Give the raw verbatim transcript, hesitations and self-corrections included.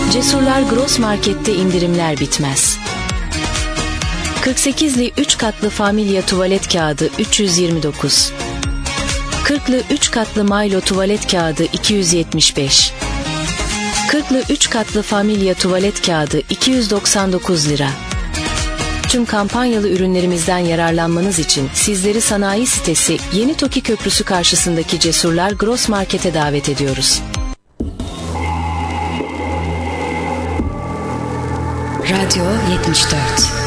Cesurlar Gross Market'te indirimler bitmez. kırk sekizli üç katlı Familya tuvalet kağıdı üç yüz yirmi dokuz. kırklı üç katlı Milo tuvalet kağıdı iki yüz yetmiş beş. kırklı üç katlı Familya tuvalet kağıdı iki yüz doksan dokuz lira. Tüm kampanyalı ürünlerimizden yararlanmanız için sizleri sanayi sitesi Yeni Toki Köprüsü karşısındaki Cesurlar Gross Market'e davet ediyoruz. Radyo yetmiş dört.